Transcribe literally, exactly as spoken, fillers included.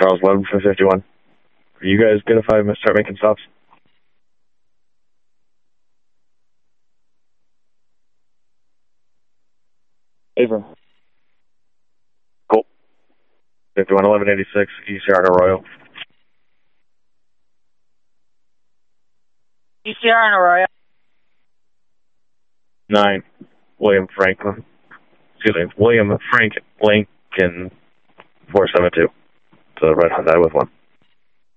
Charles eleven for fifty-one. Are you guys good if I start making stops? Ava. Cool. fifty-one eleven eighty-six, East Yard Arroyo. East Yard Arroyo. nine, William Franklin. Excuse me, William Frank Lincoln, four seven two. So right on that with one.